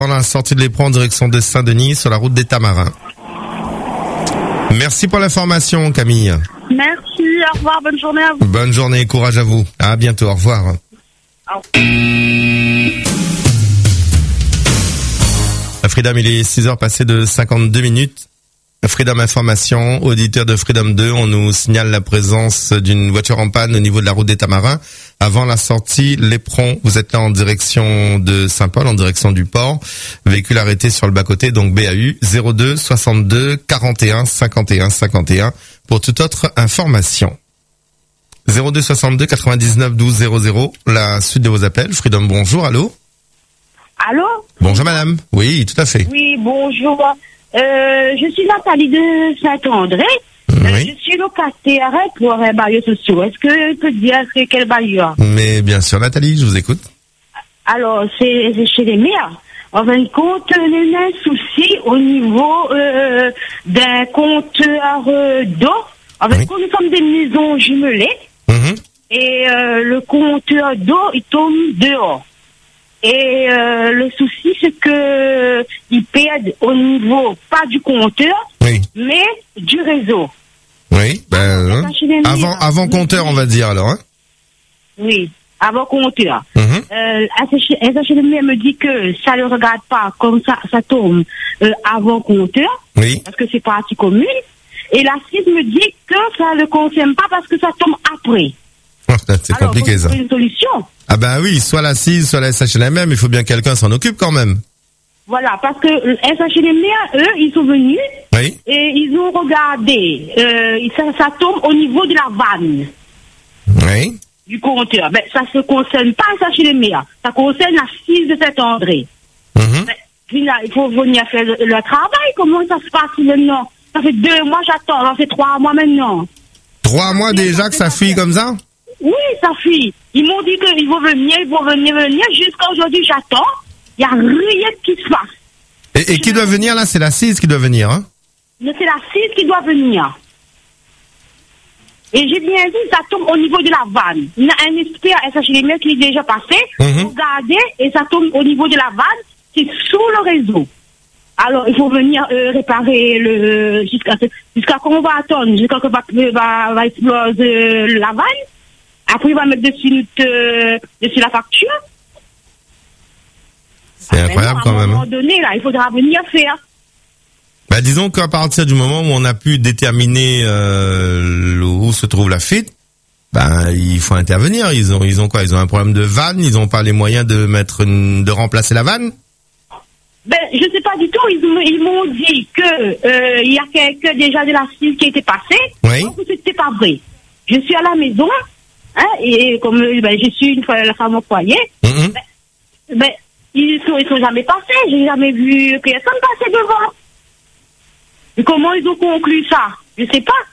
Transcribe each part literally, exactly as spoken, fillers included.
Avant la sortie de l'Éperon en direction de Saint-Denis sur la route des Tamarins. Merci pour l'information, Camille. Merci, au revoir, bonne journée à vous. Bonne journée, courage à vous. À bientôt, au revoir. Au Freedom, il est six heures passées de cinquante-deux minutes. Freedom Information, auditeur de Freedom deux, on nous signale la présence d'une voiture en panne au niveau de la route des Tamarins. Avant la sortie, l'Éperon, vous êtes là en direction de Saint-Paul, en direction du port. Véhicule arrêté sur le bas-côté, donc B A U zéro deux soixante-deux quarante et un cinquante et un cinquante et un pour toute autre information. zéro deux soixante-deux quatre-vingt-dix-neuf douze zéro zéro, la suite de vos appels. Freedom, bonjour, allô? Allô? Bonjour madame, oui, tout à fait. Oui, bonjour. Euh, je suis Nathalie de Saint-André. Oui. Euh, je suis locataire pour un bailleur social. Est-ce que je peux dire c'est quel bailleur? Mais bien sûr, Nathalie, je vous écoute. Alors, c'est c'est chez les mères. En fin de compte, il y a un souci au niveau euh, d'un compteur euh, d'eau. En fin de Oui. compte, nous sommes des maisons jumelées. Mhm. Et euh, le compteur d'eau, il tombe dehors. Et euh, le souci, c'est que ils perdent au niveau, pas du compteur, Oui, mais du réseau. oui, ben, hein. avant, avant compteur, on va dire alors, hein. Oui, avant compteur. Mhm. Euh, S H L M me dit que ça ne regarde pas comme ça, ça tombe euh, avant compteur, Oui, parce que c'est partie commune. Et la C I S me dit que ça ne concerne pas parce que ça tombe après. c'est Alors, compliqué faut ça. trouver une solution. Ah ben oui, soit la C I S, soit la S H L M, il faut bien que quelqu'un s'en occupe quand même. Voilà, parce que euh, S H L M, eux, ils sont venus Oui, et ils ont regardé. Euh, ça, ça tombe au niveau de la vanne oui, du compteur. Ben, ça ne concerne pas S H L M, ça concerne la C I S de Saint-André. mhm. Ben, puis là, il faut venir faire le, le travail. Comment ça se passe maintenant? Ça fait deux mois, j'attends. Ça fait trois mois maintenant. Trois mois déjà que ça fuit comme ça? Oui, ça fuit. Ils m'ont dit qu'ils vont venir, ils vont venir, venir. Jusqu'à aujourd'hui, j'attends. Il n'y a rien qui se passe. Et, et qui doit venir là? C'est la C I S qui doit venir, hein? Mais c'est la C I S qui doit venir. Et j'ai bien dit, ça tombe au niveau de la vanne. Il y a un expert S H L M qui est déjà passé. Mhm. Regardez, et ça tombe au niveau de la vanne. C'est sous le réseau. Alors, il faut venir euh, réparer le... Jusqu'à jusqu'à quand on va attendre? Jusqu'à qu'on va, va, va exploser la vanne. Après, il va mettre dessus, euh, dessus la facture. C'est incroyable Maintenant, quand à un même. moment hein. donné, là, il faudra venir faire. Bah, disons qu'à partir du moment où on a pu déterminer euh, le- où se trouve la fuite, ben il faut intervenir. Ils ont, ils ont quoi? Ils ont un problème de vanne. Ils n'ont pas les moyens de mettre, une, de remplacer la vanne. Ben, je sais pas du tout. Ils, m- ils m'ont dit que euh, il y a quelqu'un déjà de la C I S qui était passé. Oui. Donc, c'était pas vrai. Je suis à la maison, hein, et comme euh, ben, je suis une fois la femme au foyer, Mhm. ben, ils sont, ils sont jamais passés. J'ai jamais vu personne passer devant. Et comment ils ont conclu ça? Je sais pas.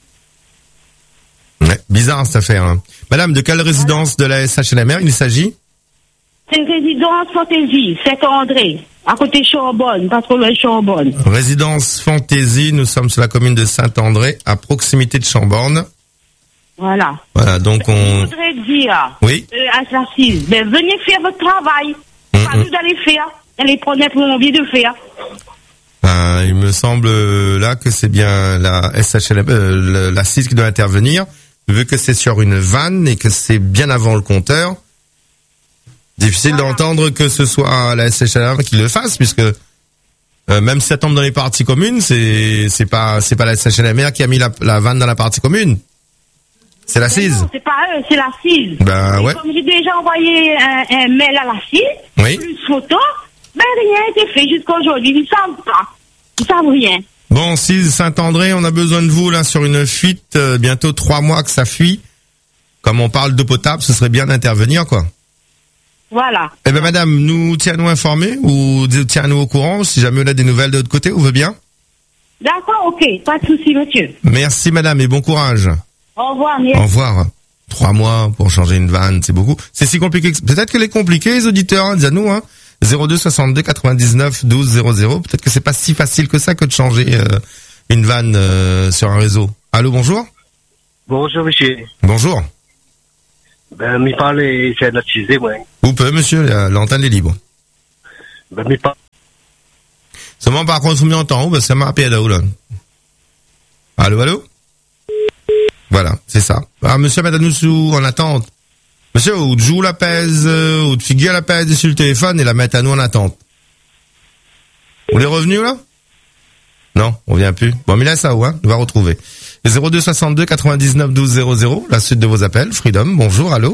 Ouais, bizarre cette affaire. Hein. Madame, de quelle résidence de la S H L M R il s'agit? C'est une résidence Fantaisie, Saint-André, à côté de Chambonne, pas trop loin de Chambonne. Résidence Fantaisie, nous sommes sur la commune de Saint-André, à proximité de Chamborne. Voilà. Voilà, donc Je on... voudrais dire Oui. euh, à la C I S, ben, venez faire votre travail. Mhm. Pas nous d'aller faire. D'aller prendre pour envie de faire. Ben, il me semble euh, là que c'est bien la S H L M, euh, le- la C I S qui doit intervenir, vu que c'est sur une vanne et que c'est bien avant le compteur. Difficile Voilà. d'entendre que ce soit la S H L M qui le fasse, puisque euh, même si ça tombe dans les parties communes, c'est c'est pas c'est pas la S H L M R qui a mis la, la vanne dans la partie commune. C'est la C I S. Non, c'est pas eux, c'est la C I S. Ben Et ouais. comme j'ai déjà envoyé un, un mail à la C I S, Oui. plus photo, ben rien n'a été fait jusqu'à aujourd'hui. Ils savent pas. Ils savent rien. Bon, C I S Saint-André, on a besoin de vous là sur une fuite, euh, bientôt trois mois que ça fuit. Comme on parle d'eau potable, ce serait bien d'intervenir, quoi. Voilà. Eh ben, madame, nous tiens-nous informés ou tiens-nous au courant si jamais on a des nouvelles de l'autre côté, vous veut bien? D'accord, ok. Pas de souci, monsieur. Merci, madame, et bon courage. Au revoir, Au merci. revoir. Trois mois pour changer une vanne, c'est beaucoup. C'est si compliqué que... Peut-être que les compliqués, les auditeurs, hein, dis-nous, hein. zéro deux soixante-deux quatre-vingt-dix-neuf douze zéro zéro. Peut-être que c'est pas si facile que ça que de changer euh, une vanne euh, sur un réseau. Allô, bonjour? Bonjour, monsieur. Bonjour. Ben, mi parle, c'est notre moi. Vous pouvez, monsieur, la- l'antenne est libre. Ben, mi parle. Comment par contre, vous m'entendez, parce que ça m'a appelé là, là. Allô, allô? Voilà, c'est ça. Ah, monsieur Madanoussou, en attente. Monsieur, ou de joue la pèse, ou de figure la pèse sur le téléphone et la mettre à nous en attente. Vous les revenus, là? Non, on vient plus. Bon, mais là, ça, hein, on va retrouver. zéro deux soixante-deux quatre-vingt-dix-neuf douze zéro zéro, la suite de vos appels. Freedom, bonjour, allô?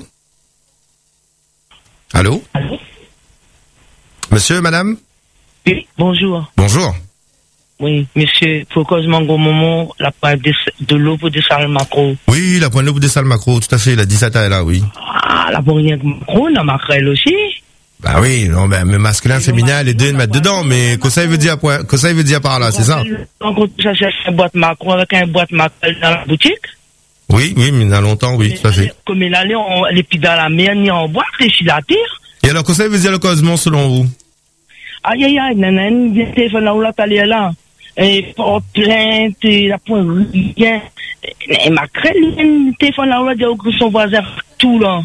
Allô? Allô? Monsieur, madame? Oui, bonjour. Bonjour. Oui, monsieur, pour cause mon gros moment, la part de, de l'eau pour des salles macro. Oui, la pointe de l'eau pour des salles macro, tout à fait, la dix-sept est là, oui. Ah, la pour rien que macro, la maquerelle aussi. Bah oui, non, ben, mais masculin, féminin, les deux, ils mettent dedans, mais que ça, il veut dire, que ça, il veut dire par là, c'est ça? Donc, ça cherche une boîte macro avec un boîte maquerelle dans la boutique. Oui, oui, mais il y a longtemps, oui, tout à fait. Comme il allait, on, les pieds dans la mer, ni en boîte, et sur la terre. Et alors, que ça, il veut dire le cosmos, selon vous? Aïe, aïe, aïe, nanan, bien téléphone là où là, t'allais là. Et porte plainte, et la pointe rien. Et ma crête, le téléphone là où là, dit que son voisin, tout là.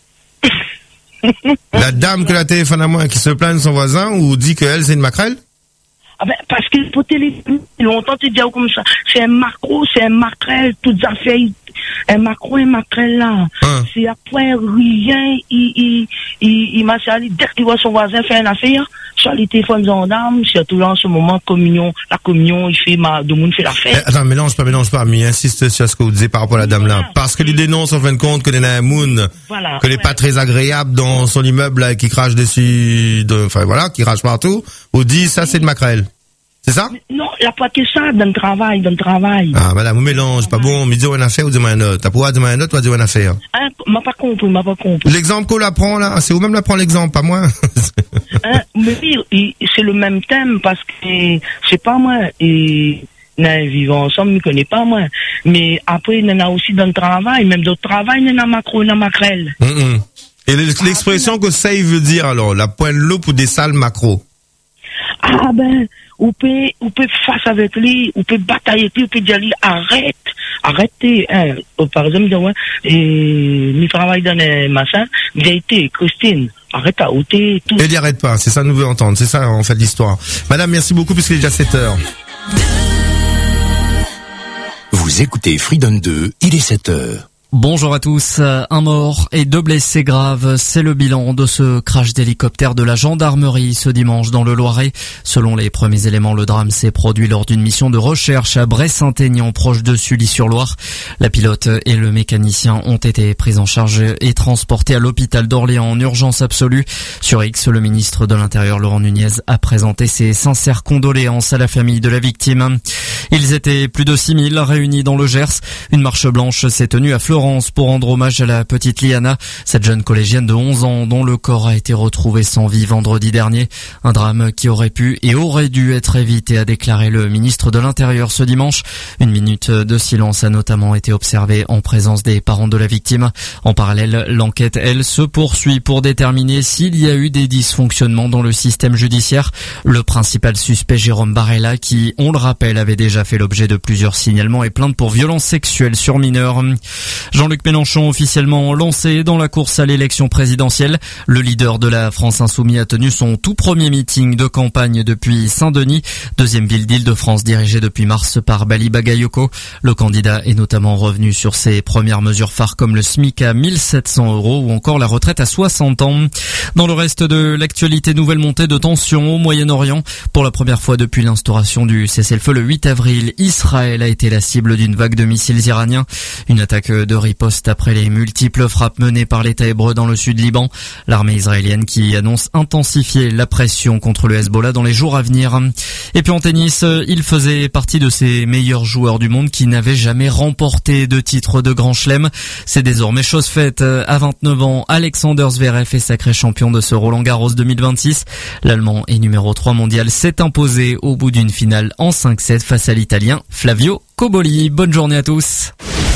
La dame que la téléphone à moi, qui se plaint de son voisin, ou dit qu'elle, c'est une maquerelle? Ah ben, parce que pour téléphone, longtemps, tu dis comme ça. C'est un macro, c'est un maquerelle, toutes affaires, un macro, un maquerelle là. Hein? C'est à point rien, il, il, il, il m'a sali, dès qu'il voit son voisin faire une affaire, sur les téléphones gendarmes, surtout là en ce moment, communion, la communion, il fait ma, tout le monde fait la fête. Eh, attends, mélange pas, mélange pas, mais insiste sur ce que vous disiez par rapport à la dame là. Voilà. Parce que lui dénonce en fin de compte que les un moon, voilà, que n'est ouais. pas très agréable dans son immeuble là, qui crache dessus, de, enfin voilà, qui crache partout, ou dit ça c'est de maquerelle. C'est ça? Non, il n'y a pas que ça, dans le travail, dans le travail. Ah, madame, vous mélange, pas bon, me dit une affaire ou dis-moi une autre. T'as pouvoir dire une autre ou dire une affaire? Hein, m'a pas compris, m'a pas compris. L'exemple qu'on l'apprend là, c'est vous-même l'apprend l'exemple, pas moi. Hein, mais oui, c'est le même thème parce que, c'est pas moi, et, nous vivons ensemble, ne connaît pas moi. Mais après, il y en a aussi dans le travail, même dans le travail, il y en a macro, il y en a maquerelle. Mm-hmm. Et l'expression ah, que ça, il veut dire alors, la pointe de l'eau pour des salles macro. Ah ben, ou peut, ou peut face avec lui, ou peut batailler avec lui, ou peut dire lui, arrête, arrêtez, hein. Par exemple, ouais, et, nous travaillons dans les machins, vérité, Christine, arrête à ôter, tout. Elle n'y arrête pas, c'est ça que nous voulons entendre, c'est ça, en fait, l'histoire. Madame, merci beaucoup, puisqu'il est déjà sept heures. Vous écoutez Freedom deux, il est sept heures. Bonjour à tous. Un mort et deux blessés graves, c'est le bilan de ce crash d'hélicoptère de la gendarmerie ce dimanche dans le Loiret. Selon les premiers éléments, le drame s'est produit lors d'une mission de recherche à Bray-Saint-Aignan, proche de Sully-sur-Loire. La pilote et le mécanicien ont été pris en charge et transportés à l'hôpital d'Orléans en urgence absolue. Sur X, le ministre de l'Intérieur, Laurent Nunez, a présenté ses sincères condoléances à la famille de la victime. Ils étaient plus de six mille réunis dans le Gers. Une marche blanche s'est tenue à Florence pour rendre hommage à la petite Liana, cette jeune collégienne de onze ans dont le corps a été retrouvé sans vie vendredi dernier. Un drame qui aurait pu et aurait dû être évité, a déclaré le ministre de l'Intérieur ce dimanche. Une minute de silence a notamment été observée en présence des parents de la victime. En parallèle, l'enquête, elle, se poursuit pour déterminer s'il y a eu des dysfonctionnements dans le système judiciaire. Le principal suspect, Jérôme Barella, qui, on le rappelle, avait déjà fait l'objet de plusieurs signalements et plaintes pour violences sexuelles sur mineurs. Jean-Luc Mélenchon officiellement lancé dans la course à l'élection présidentielle. Le leader de la France Insoumise a tenu son tout premier meeting de campagne depuis Saint-Denis, deuxième ville d'Île-de-France dirigée depuis mars par Bali Bagayoko. Le candidat est notamment revenu sur ses premières mesures phares comme le SMIC à mille sept cents euros ou encore la retraite à soixante ans. Dans le reste de l'actualité, nouvelle montée de tension au Moyen-Orient. Pour la première fois depuis l'instauration du cessez-le-feu le huit avril, Israël a été la cible d'une vague de missiles iraniens. Une attaque de riposte après les multiples frappes menées par l'État hébreu dans le sud Liban. L'armée israélienne qui annonce intensifier la pression contre le Hezbollah dans les jours à venir. Et puis en tennis, il faisait partie de ces meilleurs joueurs du monde qui n'avaient jamais remporté de titre de Grand Chelem. C'est désormais chose faite. À vingt-neuf ans, Alexander Zverev est sacré champion de ce Roland-Garros deux mille vingt-six. L'Allemand et numéro trois mondial s'est imposé au bout d'une finale en cinq sept face à l'Italien Flavio Cobolli. Bonne journée à tous.